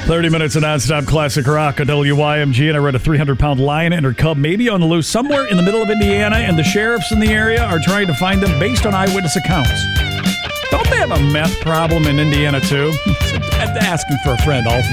30 minutes of nonstop classic rock at WYMG, and I read a 300-pound lion and her cub may be on the loose somewhere in the middle of Indiana, and the sheriffs in the area are trying to find them based on eyewitness accounts. Don't they have a meth problem in Indiana, too? Asking for a friend all